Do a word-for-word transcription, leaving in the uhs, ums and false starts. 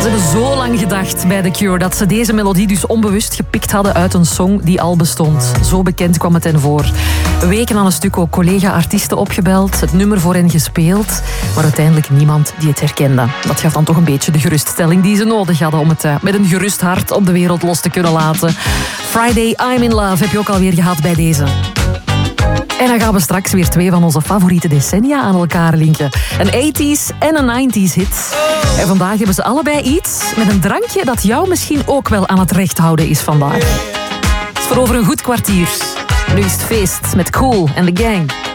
Ze hebben zo lang gedacht bij The Cure dat ze deze melodie dus onbewust gepikt hadden uit een song die al bestond. Zo bekend kwam het hen voor. Weken aan een stuk ook collega-artiesten opgebeld, het nummer voor hen gespeeld, maar uiteindelijk niemand die het herkende. Dat gaf dan toch een beetje de geruststelling die ze nodig hadden om het uh, met een gerust hart op de wereld los te kunnen laten. Friday, I'm in Love heb je ook alweer gehad bij deze. En dan gaan we straks weer twee van onze favoriete decennia aan elkaar linken. Een tachtiger en een negentiger hit. En vandaag hebben ze allebei iets met een drankje dat jou misschien ook wel aan het recht houden is vandaag. Het is voor over een goed kwartier. Nu is het feest met Cool en The Gang.